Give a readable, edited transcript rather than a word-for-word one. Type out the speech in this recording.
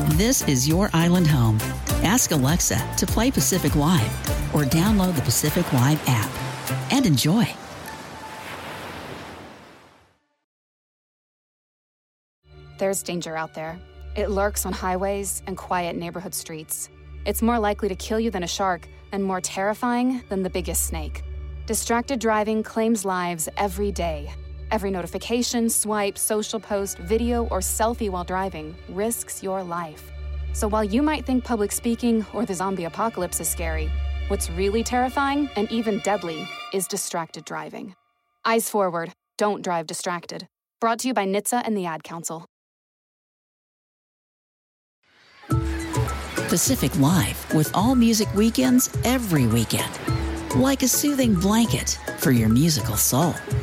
This is your island home. Ask Alexa to play Pacific Live or download the Pacific Live app and enjoy. There's danger out there. It lurks on highways and quiet neighborhood streets. It's more likely to kill you than a shark and more terrifying than the biggest snake. Distracted driving claims lives every day. Every notification, swipe, social post, video, or selfie while driving risks your life. So while you might think public speaking or the zombie apocalypse is scary, what's really terrifying and even deadly is distracted driving. Eyes forward, don't drive distracted. Brought to you by NHTSA and the Ad Council. Pacific Live with all music weekends every weekend. Like a soothing blanket for your musical soul.